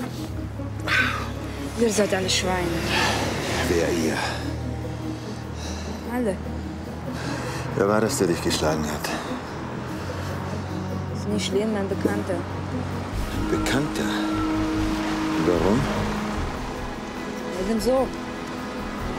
Ihr seid alle Schweine. Wer ihr? Alle. Wer war das, der dich geschlagen hat? Ist nicht schlimm, mein Bekannter. Bekannter? Warum? Eben so.